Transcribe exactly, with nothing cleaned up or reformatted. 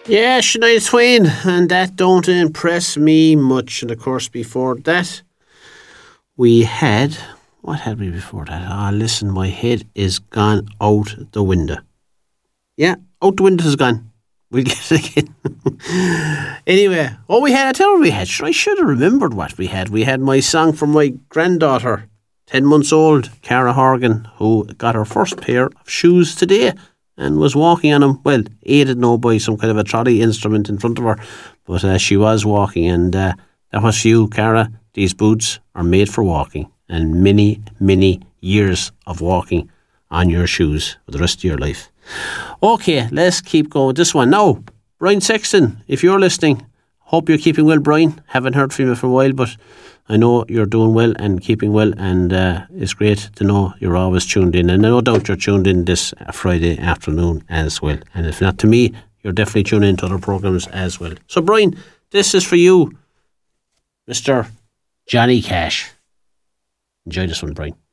Yeah, Shania Twain, and that don't impress me much. And of course, before that, we had, what had we before that? Ah, listen, my head is gone out the window. Yeah, out the window is gone. We'll get it again. Anyway, what we had, I tell you what we had. Sure, I should have remembered what we had. We had my song from my granddaughter, ten months old, Cara Horgan, who got her first pair of shoes today and was walking on them, well, aided now by some kind of a trolley instrument in front of her, but uh, she was walking, and uh, that was for you, Cara. These boots are made for walking, and many, many years of walking on your shoes for the rest of your life. Okay, let's keep going with this one. Now, Brian Sexton, if you're listening, hope you're keeping well, Brian. Haven't heard from you for a while, but I know you're doing well and keeping well, and uh, it's great to know you're always tuned in, and no doubt you're tuned in this Friday afternoon as well. And if not to me, you're definitely tuning in to other programmes as well. So, Brian, this is for you, Mister Johnny Cash. Enjoy this one, Brian.